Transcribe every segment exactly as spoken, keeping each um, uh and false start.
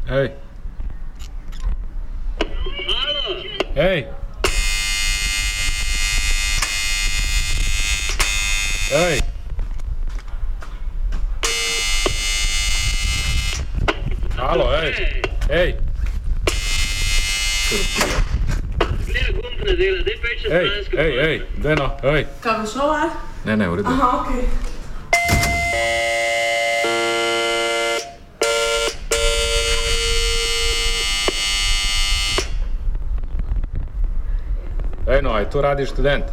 Hej. Hej. Hej. Halo, hej. Hej. Hej, hej, hej, Deno, hej. Kaj bo šlo, ali? Ne, ne, v redu. Aha, okej. Ej no, je to Radio Študent?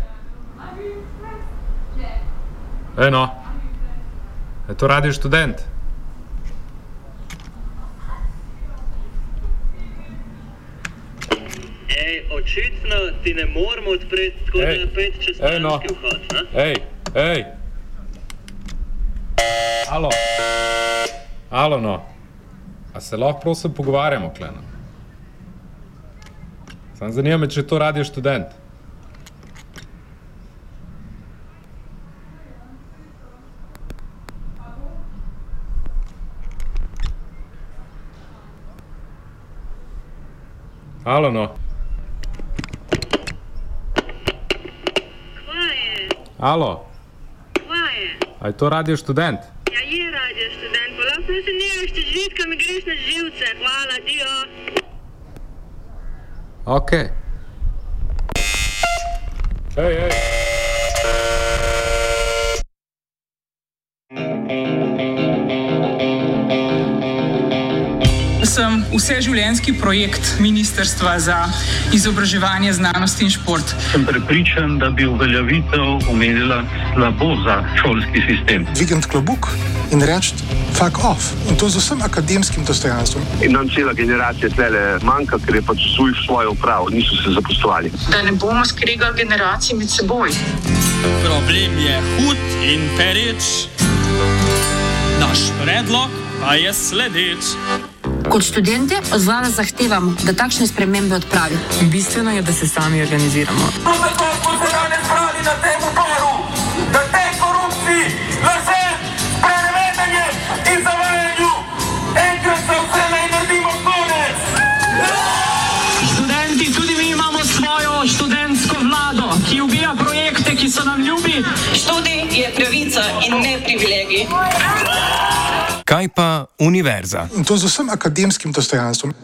Ej no, je to Radio Študent? Ej, očitno ti ne moramo odpreti tako da pet čez stranski vhod, ne? Ej, ej. Alo. Alo no. A se lahko prosim pogovarjamo, Kleno? Sam zanima me, če je to Radio Študent. Alo no. Kva je? Alo. Kva je? A je to Radio Študent? Ja, je Radio Študent, pa lahko se nemaš te žvitka, mi greš na živce. Hvala, dio. Okej. Hej, hej. Sem vseživljenjski projekt Ministrstva za izobraževanje, znanost in šport. Sem prepričan, da bi uveljavitev omenila slabo za šolski sistem. Dvigant klobuk in reči fuck off. In to z vsem akademskim dostojanstvom. In nam cela generacija tlele manjka, ker je pač svoj svojo upravo, niso se zaposlovali. Da ne bomo skregali generacij med seboj. Problem je hud in pereč. Naš predlog pa je sledeč. Kot študente od vlade zahtevamo, da takšne spremembe odpravi. Bistveno je, da se sami organiziramo. To zato smo se danes zbrali na tem uporu, da tej korupciji, lažem, sprenevedanjem in zavajanju enkrat za vse naj naredimo konec. Študenti, tudi mi imamo svojo študentsko vlado, ki ubija projekte, ki so nam ljubi. Študij je pravica in ne privilegij. Kaj pa univerza? In to z vsem akademskim dostojanstvom.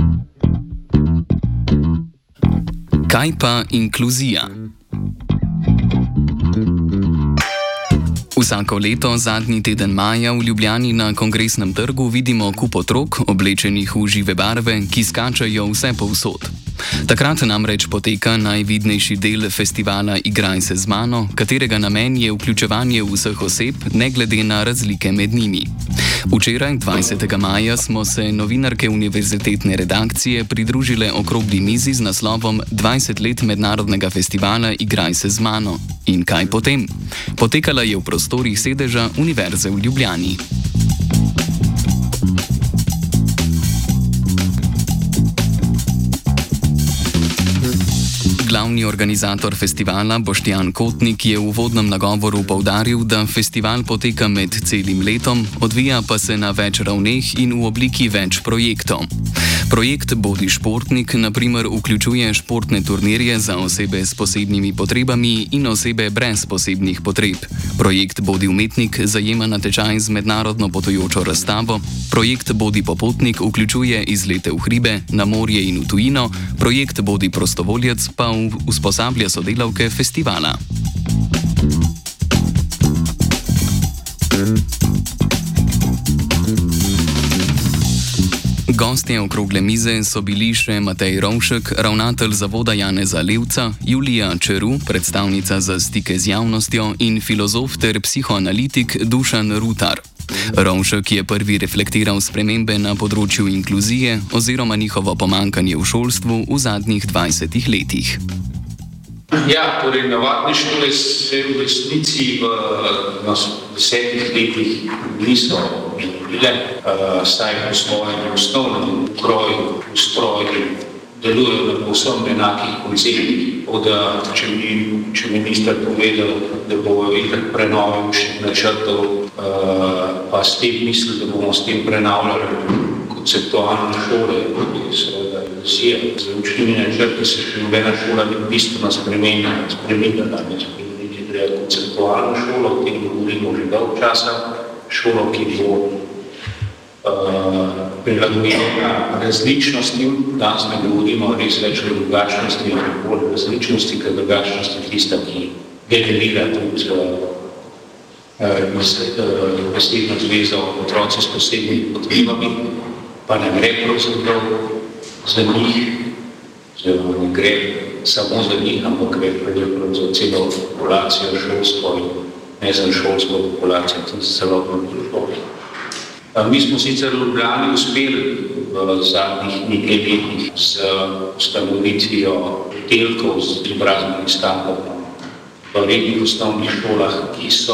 Kaj pa inkluzija? Vsako leto, zadnji teden maja, v Ljubljani na Kongresnem trgu vidimo kup otrok, oblečenih v žive barve, ki skačajo vse povsod. Takrat namreč poteka najvidnejši del festivala Igraj se z mano, katerega namen je vključevanje vseh oseb, ne glede na razlike med njimi. Včeraj, dvajsetega maja, smo se novinarke univerzitetne redakcije pridružile okrogli mizi z naslovom dvajset let mednarodnega festivala Igraj se z mano. In kaj potem? Potekala je v prostorih sedeža Univerze v Ljubljani. Glavni organizator festivala Boštjan Kotnik je v uvodnem nagovoru poudaril, da festival poteka med celim letom, odvija pa se na več ravneh in v obliki več projektov. Projekt Bodi športnik na primer vključuje športne turnirje za osebe s posebnimi potrebami in osebe brez posebnih potreb. Projekt Bodi umetnik zajema natečaj z mednarodno potujočo razstavo. Projekt Bodi popotnik vključuje izlete v hribe, na morje in v tujino. Projekt Bodi prostovoljec pa usposablja sodelavke festivala. Gostje okrogle mize so bili še Matej Rovšek, ravnatelj zavoda Janeza Levca, Julija Čeru, predstavnica za stike z javnostjo in filozof ter psihoanalitik Dušan Rutar. Rovšek je prvi reflektiral spremembe na področju inkluzije oziroma njihovo pomankanje v šolstvu v zadnjih dvajsetih letih. Ja, torej navadne šole se v resnici v desetih letih niso bile, saj po svojem osnovnem kroju, ustroju delujejo na povsem enakih konceptih. Da, če mi, če minister povedal, da bojo itak prenove učnih načrtov, pa s tem misli, da bomo s tem prenavljali konceptualne šole, tudi seveda iluzija. Z učnimi načrti se še nobena šola ni bistveno spremenila, spremenila, ne spremeniti treba konceptualno šolo, o tem govorimo že dolgo časa, šolo, ki bo uh, prilagodila različnostim, danes ne govorimo res več o drugačnosti, ampak bolj različnosti, ker drugačnost je tista, ki generira tudi uh, besedno zvezo otroci s posebnimi potrebami, pa ne gre pravzaprav za njih, oziroma ne gre samo za njih, ampak gre pravzaprav za celo populacijo šolsko in ne za šolsko populacijo, tudi za celotno družbo. Mi smo sicer v Ljubljani uspeli v zadnjih nekaj letih z ustanovitvijo oddelkov z izobrazbenim standardom v rednih osnovnih šolah, ki so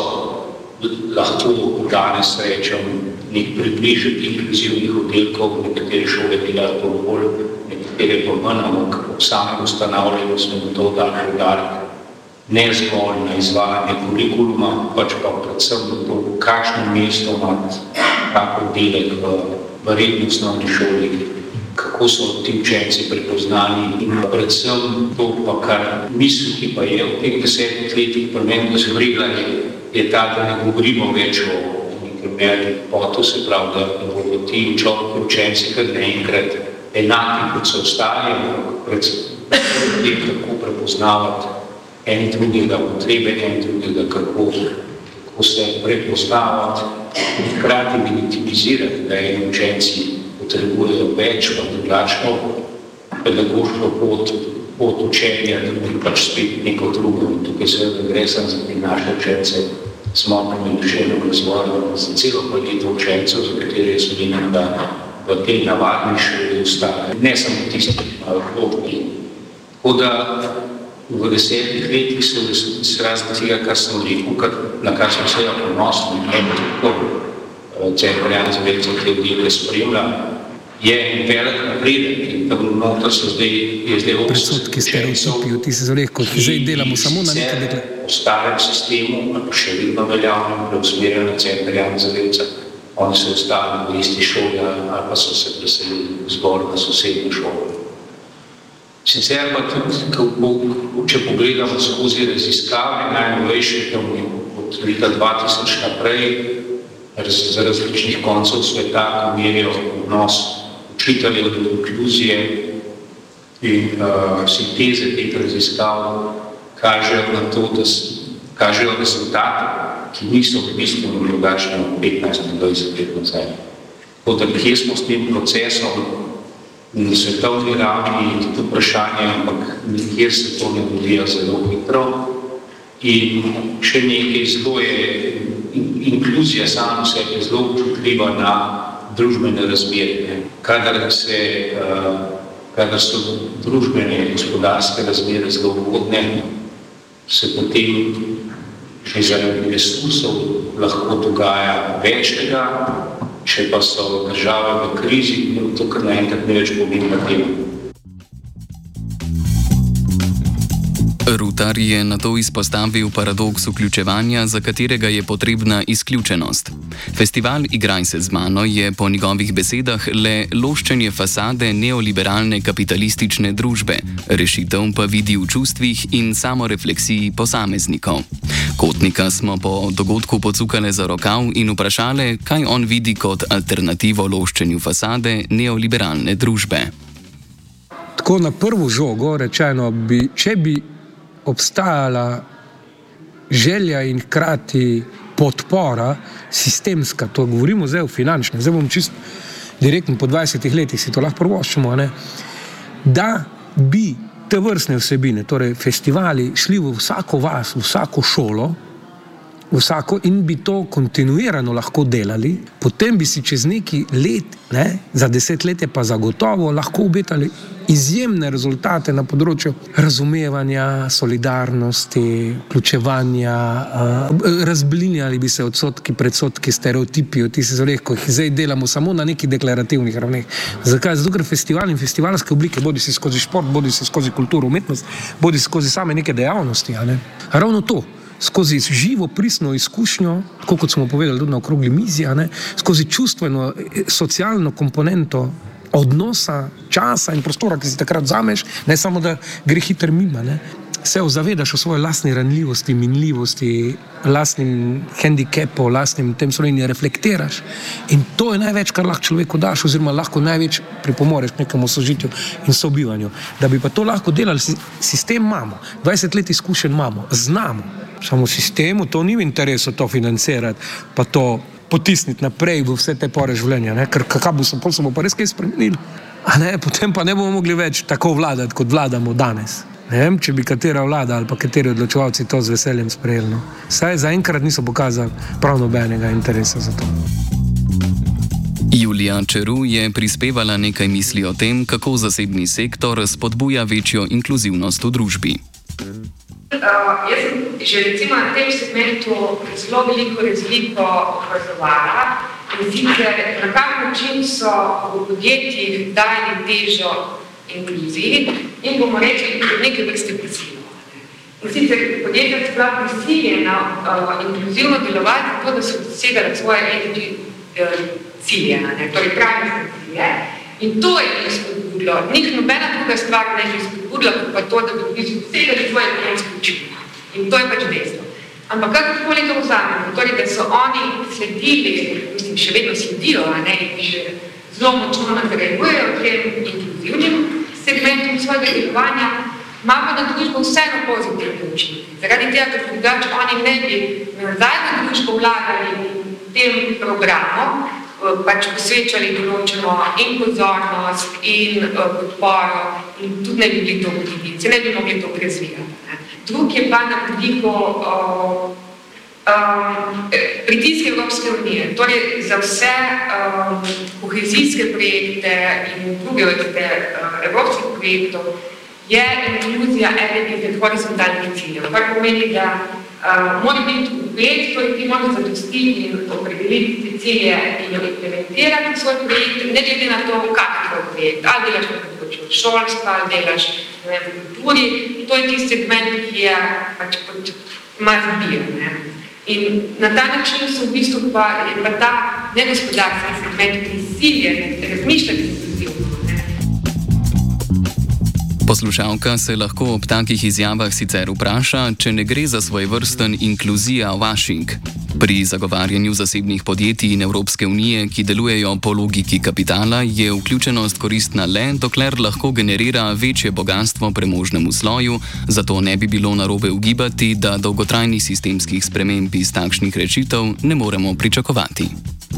lahko danes rečem nek približek inkluzivnih oddelkov, nekatere šole delajo to bolj, nekatere pa manj, ampak ob samem ustanavljanju smo to dali poudarek ne zgolj na izvajanje kurikuluma, pač pa predvsem na to, kakšno mesto ima tak oddelek v, v redni osnovni šoli, kako so ti učenci prepoznani in predvsem to, pa kar misli, ki pa je v teh desetih letih pri meni dozorela, je ta, da ne govorimo več o nekem mernih potu, se pravi, da bodo ti človeki učenci kar naenkrat enaki, kot so ostali, predvsem tem, kako prepoznavati eni drugega potrebe, eni drugega kako, kako se prepoznavati, hkrati minimizirati, da eni učenci potrebujejo več, pa drugačno pedagoško pot, pot učenja, drugi pač spet neko drugo. In tukaj seveda gre sem za naše učence s motnjami duševnega razvoja, za celo paleto učencev, za katere je Slovenija, da v tej navadni šoli ostane. Ne samo tisti, ki imajo vlogi. Tako da v desetih letih se v resnici razen tega, kar sem rekel, na kar sem se ponosni, ne tako Center Janeza Veljca, ki oddelke spremlja, je velik napredek in tam noter so zdaj, je zdaj predsodki stereotipi, ti se zelo kot zdaj delamo samo na nekaj dekle. V starem sistemu, pa še vedno veljavno, preusmerjeno na Center Janeza Veljca, oni so ostali v isti šoli ali pa so se preselili zgor na sosednjo šolo. Sicer pa tudi, če pogledamo skozi raziskave, najnovejše od leta dva tisoč naprej, z različnih koncev sveta, ko merijo odnos učiteljev do inkluzije in uh, sinteze teh raziskav kažejo na to, da kažejo rezultate, ki niso bistveno drugačni od petnajst do dvajset let nazaj. Tako da kje smo s tem procesom na svetovni ravni in tudi vprašanje, ampak nikjer se to ne odvija zelo hitro. In še nekaj zelo je, inkluzija sama v sebi je zelo občutljiva na družbene razmere. Kadar se, kadar so družbene gospodarske razmere zelo ugodne, se potem že zaradi resursov lahko dogaja večjega, če pa so države v krizi, to kar naenkrat ne več pomembna tema. Rutar je nato izpostavil paradoks vključevanja, za katerega je potrebna izključenost. Festival Igraj se z mano je po njegovih besedah le loščenje fasade neoliberalne kapitalistične družbe, rešitev pa vidi v čustvih in samorefleksiji posameznikov. Kotnika smo po dogodku pocukale za rokav in vprašale, kaj on vidi kot alternativo loščenju fasade neoliberalne družbe. Tako na prvo žogo rečeno, bi, če bi obstajala želja in hkrati podpora sistemska, to govorimo zdaj o finančnem, zdaj bom čisto direktno po dvajsetih letih si to lahko prvoščimo, ne, da bi te vrstne vsebine, torej festivali, šli v vsako vas, v vsako šolo, vsako in bi to kontinuirano lahko delali, potem bi si čez neki let, ne, za desetletje pa zagotovo lahko obetali izjemne rezultate na področju razumevanja, solidarnosti, vključevanja, uh, razblinjali bi se odsotki, predsodki, stereotipi, ti se zelo ko jih zdaj delamo samo na nekih deklarativnih ravneh. Zakaj? Zato, ker festival in festivalske oblike, bodi si skozi šport, bodi si skozi kulturo, umetnost, bodi si skozi same neke dejavnosti, a ne? Ravno to skozi živo, pristno izkušnjo, tako kot smo povedali tudi na okrogli mizi, a ne, skozi čustveno, socialno komponento odnosa, časa in prostora, ki si takrat vzameš, ne samo da gre hiter mimo, ne, se zavedaš o svoji lastni ranljivosti, minljivosti, lastnim hendikepu, lastnim tem Sloveniji reflektiraš in to je največ, kar lahko človeku daš oziroma lahko največ pripomoreš k nekemu sožitju in sobivanju. Da bi pa to lahko delali, sistem imamo, dvajset let izkušenj imamo, znamo, samo sistemu to ni v interesu to financirati, pa to potisniti naprej v vse te pore življenja, ne? Ker kako bo se, pol se bo pa res kaj spremenili, a ne, potem pa ne bomo mogli več tako vladati, kot vladamo danes. Ne vem, če bi katera vlada ali pa kateri odločevalci to z veseljem sprejeli. No. Saj zaenkrat niso pokazali prav nobenega interesa za to. Julija Čeru je prispevala nekaj misli o tem, kako zasebni sektor spodbuja večjo inkluzivnost v družbi. Uh, jaz sem že recimo na tem segmentu zelo veliko razliko opazovala in sicer na kak način so v podjetjih dali težo inkluziji in bomo rekli nekaj vrste prisilo. In sicer podjetja so bila prisiljena uh, inkluzivno delovati zato, da so dosegala svoje etične uh, cilje, ne? Torej trajnostne cilje. In to je njih spodbudilo. Njih nobena druga stvar ne bi spodbudila, kot pa to, da bi v bistvu dosegali svoje ekonomske učinke. In to je pač dejstvo. Ampak kakorkoli to vzamemo, torej, da so oni sledili, mislim, še vedno sledijo, a ne, in še zelo močno nadgrajujejo tem inkluzivnim segmentom svojega delovanja, imamo na družbo vseeno pozitivne učinke. Zaradi tega, ker drugače oni ne bi nazaj na družbo vlagali tem programom, pač posvečali določeno in pozornost in uh, podporo in tudi ne bi bili to podjetnice, ne bi mogli to razvijati. Drug je pa na podiko uh, um, pritisk Evropske unije, torej za vse um, kohezijske projekte in druge vrste uh, evropskih projektov je inkluzija eden izmed horizontalnih ciljev, kar pomeni, da uh, mora biti projekt, torej ti mora zadostiti in opredeliti te cilje in jo implementirati svoj projekt, ne glede na to, kak je tvoj projekt. Ali delaš na področju šolstva, ali delaš v kulturi, to je tisti segment, ki je pač pod mazbijo. In na ta način so v bistvu pa, je pa ta negospodarski segment prisiljen razmišljati inkluzivno. Poslušalka se lahko ob takih izjavah sicer vpraša, če ne gre za svojevrsten inkluzija washing. Pri zagovarjanju zasebnih podjetij in Evropske unije, ki delujejo po logiki kapitala, je vključenost koristna le, dokler lahko generira večje bogastvo premožnemu sloju, zato ne bi bilo narobe ugibati, da dolgotrajnih sistemskih sprememb iz takšnih rešitev ne moremo pričakovati.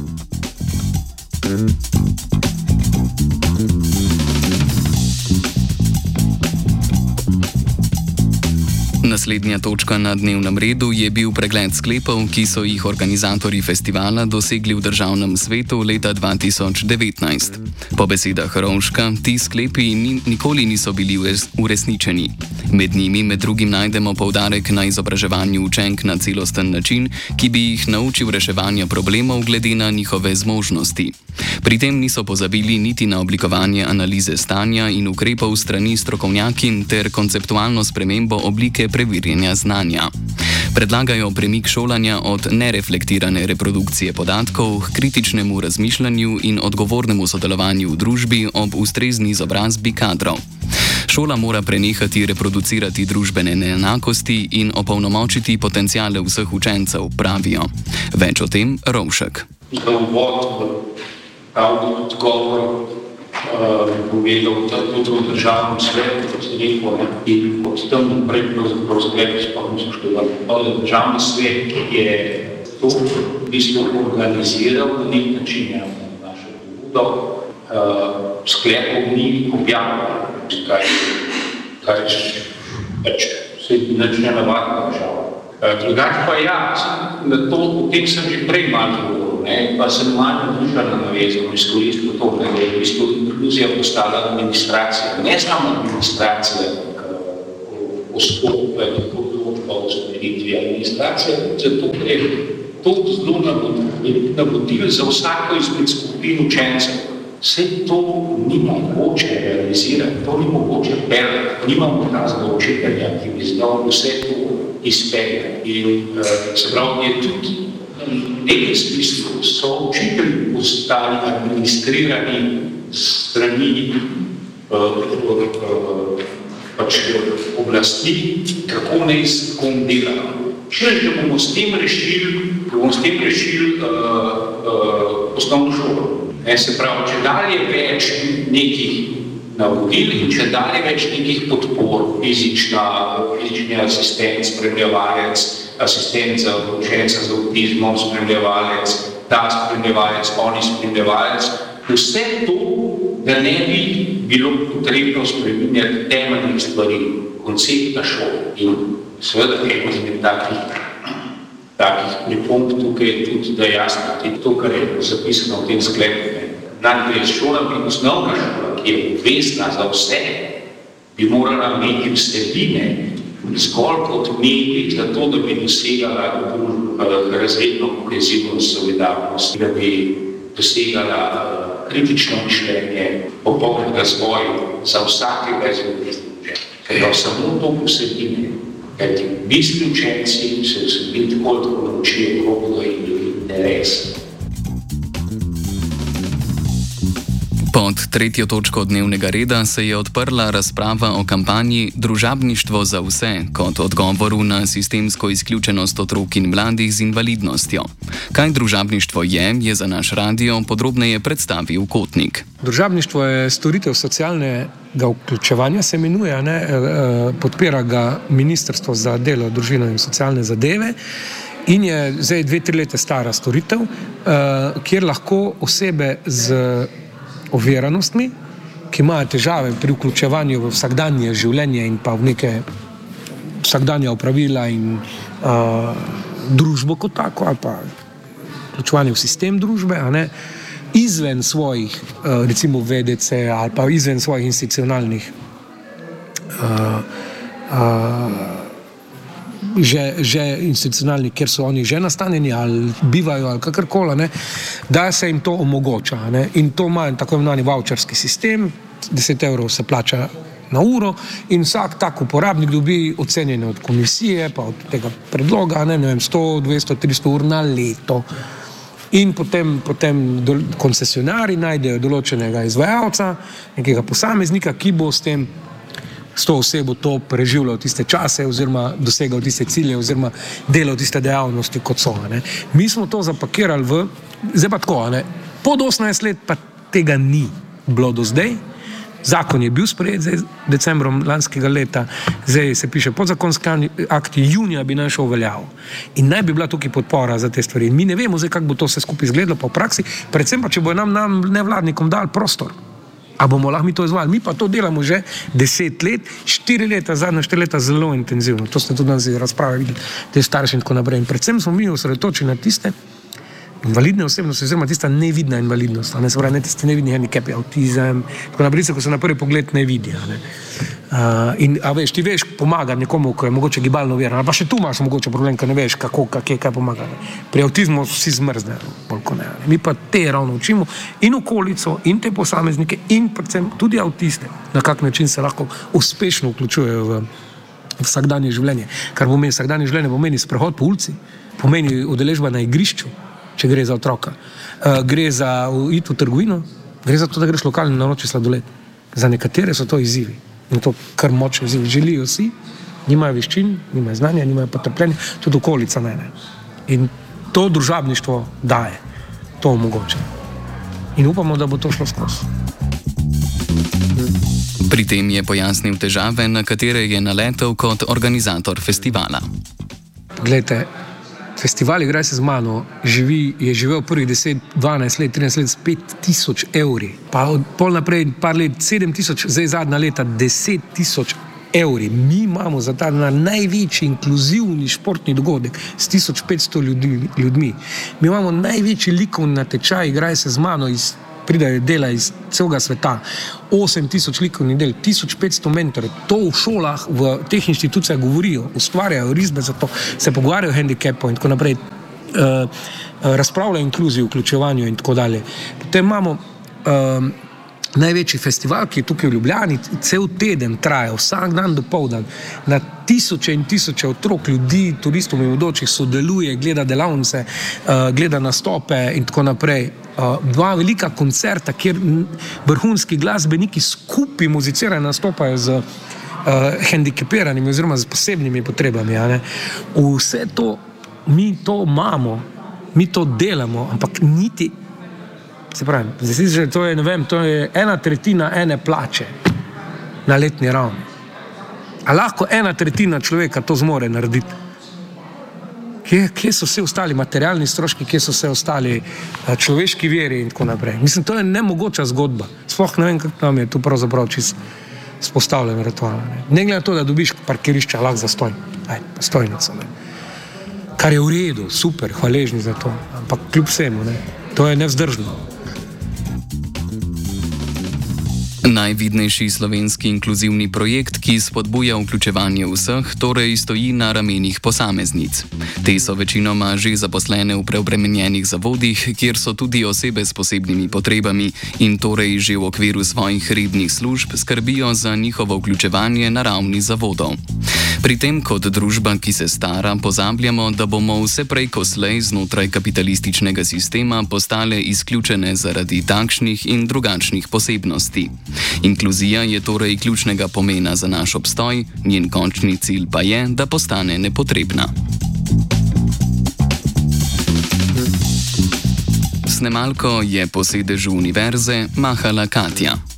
Naslednja točka na dnevnem redu je bil pregled sklepov, ki so jih organizatorji festivala dosegli v državnem svetu leta dva tisoč devetnajst. Po besedah Rovška, ti sklepi ni, nikoli niso bili uresničeni. Med njimi med drugim najdemo poudarek na izobraževanju učenk na celosten način, ki bi jih naučil reševanja problemov glede na njihove zmožnosti. Pri tem niso pozabili niti na oblikovanje analize stanja in ukrepov strani strokovnjakin ter konceptualno spremembo oblike preverjanja znanja. Predlagajo premik šolanja od nereflektirane reprodukcije podatkov k kritičnemu razmišljanju in odgovornemu sodelovanju v družbi ob ustrezni izobrazbi kadrov. Šola mora prenehati reproducirati družbene neenakosti in opolnomočiti potenciale vseh učencev, pravijo. Več o tem Rovšek. Za uvod v pravni odgovor povedal, da tudi v državnem svetu, kot se rekel, in od tam naprej pravzaprav sklepi sploh niso štovali. Državni svet je to v bistvu organiziral na nek način, na našo pobudo, sklepov ni objavljal, kaj, kaj pač se nič ne navadno država. Drugače pa ja, na to, o tem sem že prej malo govoril, ne, pa sem malo družbeno navezal, izkoristil to, da je v bistvu inkluzija postala administracija. Ne samo administracija, postopka in tako določba o usmeritvi administracije, zato ker je to zelo navodil za vsako izmed skupin učencev. Vse to ni mogoče realizirati, to ni mogoče pelati, nimamo razloga učitelja, ki bi znal vse to izpelje. In se pravi, je tudi v nekem smislu so učitelji postali administrirani strani pač oblasti, kako naj s kom delajo. Če da bomo s tem rešili, bomo s tem rešili uh, uh, osnovno šolo. Ne, se pravi, če dalje več nekih navodil in če dalje več nekih podpor, fizična, fizični asistent, spremljevalec, asistent za učenca z avtizmom, spremljevalec, ta spremljevalec, oni spremljevalec, vse to, da ne bi bilo potrebno spreminjati temeljnih stvari, koncepta šole. In seveda eno izmed takih, takih pripomb tukaj je tudi, da jasno, to, kar je zapisano v tem sklepu. Najprej šola, osnovna šola, ki je obvezna za vse, bi morala imeti vsebine zgolj kot medij za to, da bi dosegala razredno kohezivnost, solidarnost, da bi dosegala kritično mišljenje, popoln razvoj za vsakega izvedbe. Ker pa samo to vsebine, kajti bistvi učenci se vsebiti koliko naučijo, koliko in ne res. Pod tretjo točko dnevnega reda se je odprla razprava o kampanji Družabništvo za vse kot odgovoru na sistemsko izključenost otrok in mladih z invalidnostjo. Kaj družabništvo je, je za naš radio podrobneje predstavil Kotnik. Družabništvo je storitev socialnega vključevanja, se imenuje, ne? Podpira ga Ministrstvo za delo, družino in socialne zadeve. In je zdaj dve, tri leta stara storitev, kjer lahko osebe z oviranostmi, ki imajo težave pri vključevanju v vsakdanje življenje in pa v neke vsakdanja opravila in uh, družbo kot tako, ali pa vključevanje v sistem družbe, a ne, izven svojih, uh, recimo V D C ali pa izven svojih institucionalnih uh, uh, Že, že institucionalni, kjer so oni že nastanjeni ali bivajo ali kakorkoli, ne, da se jim to omogoča. Ne. In to ima tako imenovani voucherski sistem, deset evrov se plača na uro in vsak tak uporabnik dobi ocenjene od komisije, pa od tega predloga, ne, ne vem, sto, dvesto, tristo ur na leto. In potem, potem koncesionari najdejo določenega izvajalca, nekega posameznika, ki bo s tem s to osebo to preživljal tiste čase oziroma dosegal tiste cilje oziroma delal tiste dejavnosti, kot so. Ne. Mi smo to zapakirali v, zdaj pa tako, ne, pod osemnajst let pa tega ni bilo do zdaj. Zakon je bil sprejet zdaj decembrom lanskega leta, zdaj se piše podzakonski akti, junija bi naj šel v veljavo. In naj bi bila tukaj podpora za te stvari. In mi ne vemo zdaj, kako bo to vse skupaj izgledalo pa v praksi, predvsem pa, če bojo nam, nam nevladnikom dali prostor. A bomo lahko mi to izvali? Mi pa to delamo že deset let, štiri leta, zadnja štiri leta zelo intenzivno. To ste tudi danes razprave videli, te starši in tako naprej. In predvsem smo mi osredotočili na tiste invalidne osebnosti, oziroma tista nevidna invalidnost, ne, se pravi, ne tiste nevidni handicap, avtizem, tako naprej, ko se na prvi pogled ne vidi. Ne. Uh, in, a veš, ti veš pomagati nekomu, ko je mogoče gibalno uveran, ali pa še tu imaš mogoče problem, ko ne veš, kako, kak je, kaj pomaga. Ne. Pri avtizmu vsi zmrzne, bolj kot ne, ne. Mi pa te ravno učimo in okolico, in te posameznike, in predvsem tudi avtiste, na kak način se lahko uspešno vključujejo v vsakdanje življenje. Kar pomeni vsakdanje življenje, pomeni sprehod po ulici, pomeni udeležba na igrišču, če gre za otroka. Uh, gre za iti v trgovino, gre za to, da greš lokalno na noči sladoled. Za nekatere so to izzivi. In to kar močni izzivi. Želijo si, nimajo veščin, nimajo znanja, nimajo potrpljenja, tudi okolica ne, ne. In to družabništvo daje, to omogoča. In upamo, da bo to šlo skozi. Pri tem je pojasnil težave, na katere je naletel kot organizator festivala. Glejte, festival Igraj se z mano živi, je živel prvih deset, dvanajst let, trinajst let s pet tisoč evri. Pa od pol naprej par let sedem tisoč, zdaj zadnja leta deset tisoč evri. Mi imamo za ta največji inkluzivni športni dogodek s tisoč petsto ljudi, ljudmi. Mi imamo največji likovni natečaj Igraj se z mano, iz, pridajo dela iz celega sveta. osem tisoč likovnih del, tisoč petsto mentorjev. To v šolah, v teh inštitucijah govorijo, ustvarjajo risbe za to, se pogovarjajo o handicapov in tako naprej, uh, razpravljajo o inkluziji, vključevanju in tako dalje. Potem imamo uh, največji festival, ki je tukaj v Ljubljani, cel teden traja, vsak dan do poldan, na tisoče in tisoče otrok, ljudi, turistov in vodočih sodeluje, gleda delavnice, uh, gleda nastope in tako naprej. Uh, dva velika koncerta, kjer vrhunski glasbeniki skupaj muzicirajo, nastopajo z uh, hendikepiranimi oziroma z posebnimi potrebami. A ne? Vse to, mi to imamo, mi to delamo, ampak niti se pravi, zdaj že to je, ne vem, to je ena tretjina ene plače na letni ravni. A lahko ena tretjina človeka to zmore narediti? Kje, kje so vse ostali materialni stroški, kje so vse ostali človeški veri in tako naprej? Mislim, to je nemogoča zgodba. Sploh ne vem, kako nam je tu pravzaprav čisto spostavljeno ritualno. Ne, ne glede na to, da dobiš parkirišča lahko za stoj. Aj, stojnico. Ne. Kar je v redu, super, hvaležni za to. Ampak kljub vsemu, ne, to je nevzdržno. Najvidnejši slovenski inkluzivni projekt, ki spodbuja vključevanje vseh, torej stoji na ramenih posameznic. Te so večinoma že zaposlene v preobremenjenih zavodih, kjer so tudi osebe s posebnimi potrebami in torej že v okviru svojih rednih služb skrbijo za njihovo vključevanje na ravni zavodov. Pri tem kot družba, ki se stara, pozabljamo, da bomo vse prej ko slej znotraj kapitalističnega sistema postale izključene zaradi takšnih in drugačnih posebnosti. Inkluzija je torej ključnega pomena za naš obstoj, njen končni cilj pa je, da postane nepotrebna. Snemalko je po sedežu univerze mahala Katja.